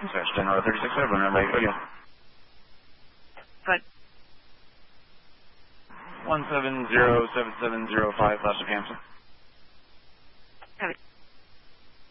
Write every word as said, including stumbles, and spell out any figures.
Dispatch ten Row thirty-six seven, runway radio. Good. one seven zero seven seven zero five, last of Hampton. Good.